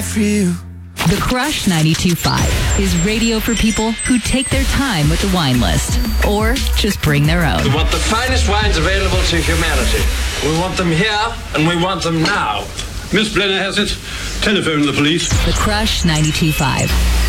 right for you. The Crush 92.5 is radio for people who take their time with the wine list or just bring their own. We want the finest wines available to humanity. We want them here and we want them now. Miss Blenner has it. Telephone the police. The Crush 92.5.